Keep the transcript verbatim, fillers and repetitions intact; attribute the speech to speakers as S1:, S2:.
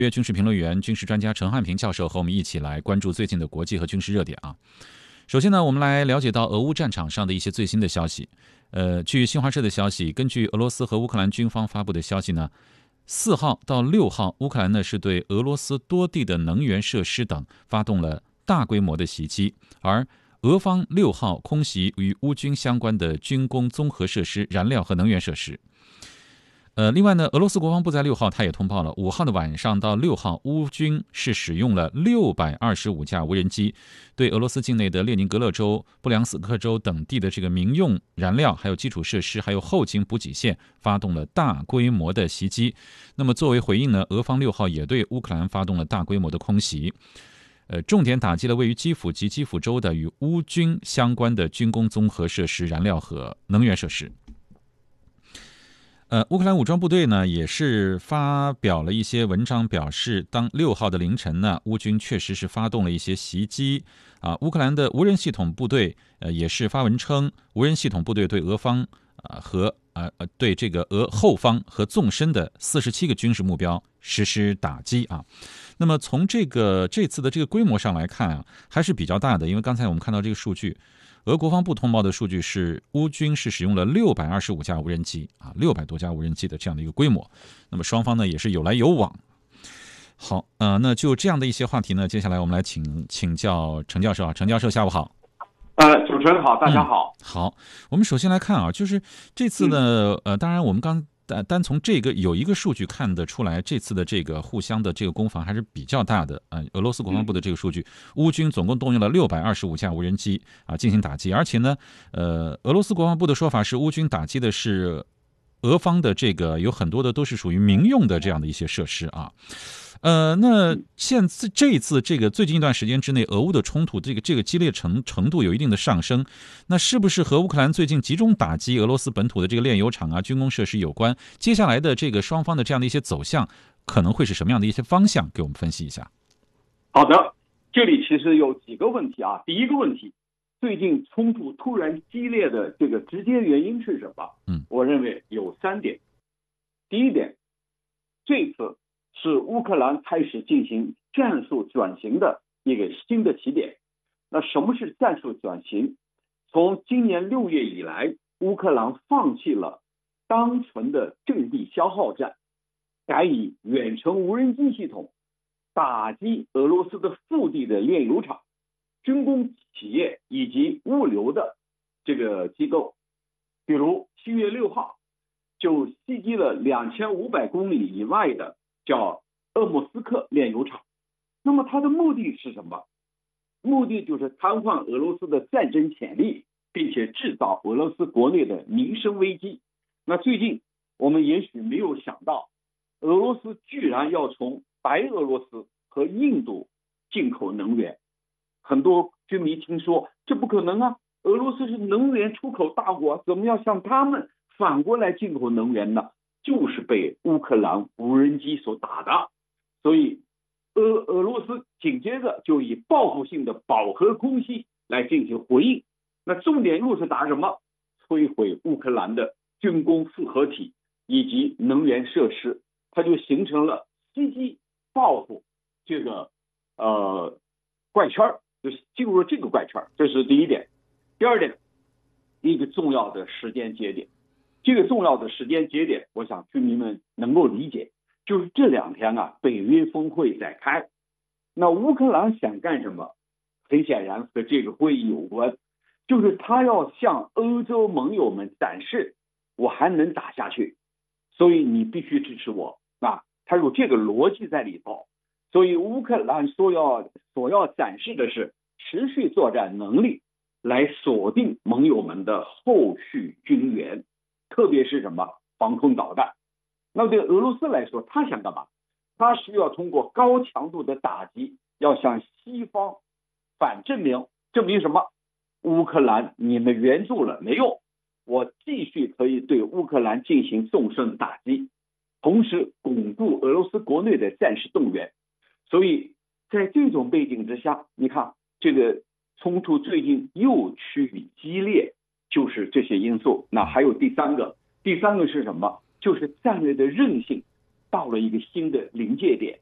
S1: 约军事评论员、军事专家陈汉平教授和我们一起来关注最近的国际和军事热点啊。首先呢，我们来了解到俄乌战场上的一些最新的消息。呃，据新华社的消息，根据俄罗斯和乌克兰军方发布的消息呢，四号到六号，乌克兰呢是对俄罗斯多地的能源设施等发动了大规模的袭击，而俄方六号空袭与乌军相关的军工综合设施、燃料和能源设施。呃，另外呢，俄罗斯国防部在六号他也通报了，五号的晚上到六号，乌军是使用了六百二十五架无人机，对俄罗斯境内的列宁格勒州、布良斯克州等地的这个民用燃料、还有基础设施、还有后勤补给线发动了大规模的袭击。那么作为回应呢，俄方六号也对乌克兰发动了大规模的空袭，呃，重点打击了位于基辅及基辅州的与乌军相关的军工综合设施、燃料和能源设施。呃，乌克兰武装部队呢也是发表了一些文章，表示当六号的凌晨呢，乌军确实是发动了一些袭击啊。乌克兰的无人系统部队呃也是发文称，无人系统部队对俄方啊、呃、和呃呃对这个俄后方和纵深的四十七个军事目标实施打击啊。那么从这个这次的这个规模上来看啊，还是比较大的，因为刚才我们看到这个数据。俄国防部通报的数据是，乌军是使用了六百二十五架无人机啊，六百多架无人机的这样的一个规模。那么双方呢也是有来有往。好，呃，那就这样的一些话题呢，接下来我们来请请教陈教授啊，陈教授下午好。
S2: 呃，主持人好，大家好。
S1: 嗯、好，我们首先来看啊，就是这次呢，呃，当然我们刚。单单从这个有一个数据看得出来，这次的这个互相的这个攻防还是比较大的。呃，俄罗斯国防部的这个数据，乌军总共动用了六百二十五架无人机啊进行打击，而且呢，呃，俄罗斯国防部的说法是，乌军打击的是俄方的这个有很多的都是属于民用的这样的一些设施啊。呃，那现在这一次这个最近一段时间之内，俄乌的冲突这个这个激烈程程度有一定的上升，那是不是和乌克兰最近集中打击俄罗斯本土的这个炼油厂啊、军工设施有关？接下来的这个双方的这样的一些走向，可能会是什么样的一些方向？给我们分析一下。
S2: 好的，这里其实有几个问题啊。第一个问题，最近冲突突然激烈的这个直接原因是什么？
S1: 嗯，
S2: 我认为有三点。第一点，这次是乌克兰开始进行战术转型的一个新的起点。那什么是战术转型？从今年六月以来，乌克兰放弃了单纯的阵地消耗战，改以远程无人机系统打击俄罗斯的腹地的炼油厂、军工企业以及物流的这个机构。比如七月六号就袭击了两千五百公里以外的叫鄂木斯克炼油厂。那么它的目的是什么？目的就是瘫痪俄罗斯的战争潜力，并且制造俄罗斯国内的民生危机。那最近我们也许没有想到，俄罗斯居然要从白俄罗斯和印度进口能源。很多居民听说这不可能啊，俄罗斯是能源出口大国，怎么样向他们反过来进口能源呢？就是被乌克兰无人机所打的。所以俄俄罗斯紧接着就以报复性的饱和攻击来进行回应。那重点又是打什么？摧毁乌克兰的军工复合体以及能源设施，它就形成了袭击报复这个呃怪圈，就进入了这个怪圈。这是第一点。第二点，一个重要的时间节点，这个重要的时间节点，我想居民们能够理解。就是这两天啊，北约峰会在开，那乌克兰想干什么？很显然和这个会议有关，就是他要向欧洲盟友们展示，我还能打下去，所以你必须支持我啊！他有这个逻辑在里头。所以乌克兰说要所要展示的是持续作战能力，来锁定盟友们的后续军援，特别是什么防空导弹。那对俄罗斯来说，他想干嘛？他是要通过高强度的打击，要向西方反证明，证明什么？乌克兰你们援助了没用，我继续可以对乌克兰进行纵深打击，同时巩固俄罗斯国内的战时动员。所以在这种背景之下，你看这个冲突最近又趋于激烈，就是这些因素。那还有第三个，第三个是什么？就是战略的韧性到了一个新的临界点。